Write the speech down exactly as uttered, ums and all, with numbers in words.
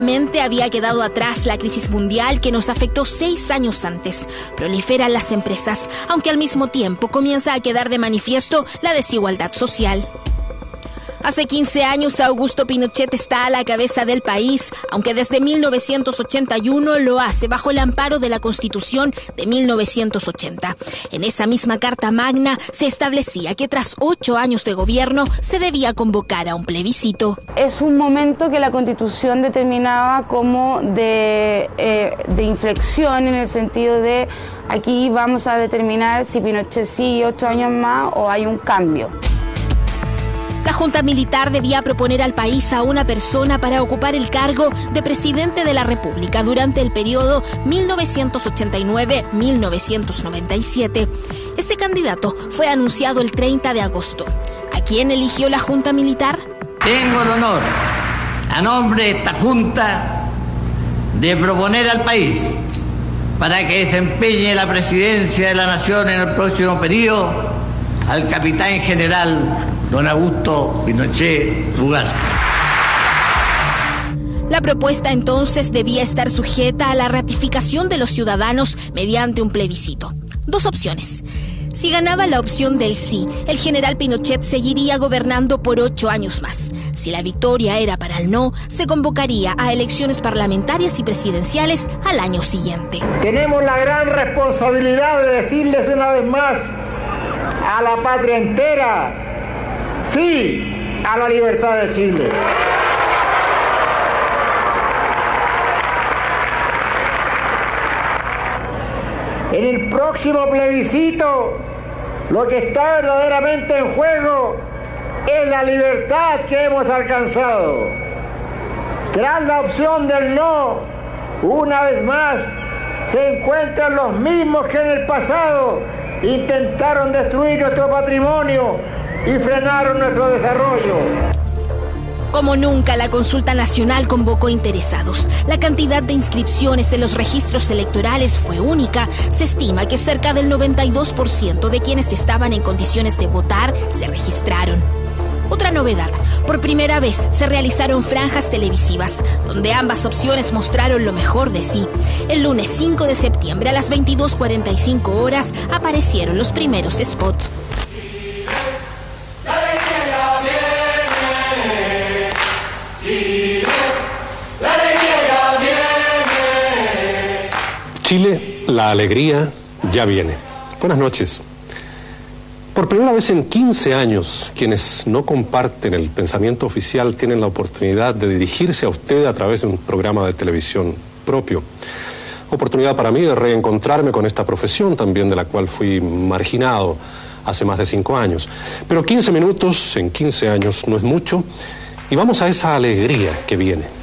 Había quedado atrás la crisis mundial que nos afectó seis años antes. Proliferan las empresas, aunque al mismo tiempo comienza a quedar de manifiesto la desigualdad social. Hace quince años Augusto Pinochet está a la cabeza del país, aunque desde mil novecientos ochenta y uno lo hace bajo el amparo de la Constitución de mil novecientos ochenta. En esa misma Carta Magna se establecía que tras ocho años de gobierno se debía convocar a un plebiscito. Es un momento que la Constitución determinaba como de, eh, de inflexión, en el sentido de aquí vamos a determinar si Pinochet sigue ocho años más o hay un cambio. La Junta Militar debía proponer al país a una persona para ocupar el cargo de presidente de la República durante el periodo mil novecientos ochenta y nueve a mil novecientos noventa y siete. Ese candidato fue anunciado el treinta de agosto. ¿A quién eligió la Junta Militar? Tengo el honor, a nombre de esta Junta, de proponer al país para que desempeñe la presidencia de la Nación en el próximo periodo al capitán general don Augusto Pinochet Ugarte. La propuesta entonces debía estar sujeta a la ratificación de los ciudadanos mediante un plebiscito. Dos opciones. Si ganaba la opción del sí, el general Pinochet seguiría gobernando por ocho años más. Si la victoria era para el no, se convocaría a elecciones parlamentarias y presidenciales al año siguiente. Tenemos la gran responsabilidad de decirles una vez más a la patria entera: sí a la libertad de Chile. En el próximo plebiscito, lo que está verdaderamente en juego es la libertad que hemos alcanzado. Tras la opción del no, una vez más, se encuentran los mismos que en el pasado intentaron destruir nuestro patrimonio y frenaron nuestro desarrollo. Como nunca, la consulta nacional convocó interesados. La cantidad de inscripciones en los registros electorales fue única. Se estima que cerca del noventa y dos por ciento de quienes estaban en condiciones de votar se registraron. Otra novedad: por primera vez se realizaron franjas televisivas, donde ambas opciones mostraron lo mejor de sí. El lunes cinco de septiembre a las veintidós cuarenta y cinco horas aparecieron los primeros spots. Chile, la alegría ya viene. Buenas noches. Por primera vez en quince años, quienes no comparten el pensamiento oficial tienen la oportunidad de dirigirse a usted a través de un programa de televisión propio. Oportunidad para mí de reencontrarme con esta profesión también, de la cual fui marginado hace más de cinco años. Pero quince minutos en quince años no es mucho, y vamos a esa alegría que viene.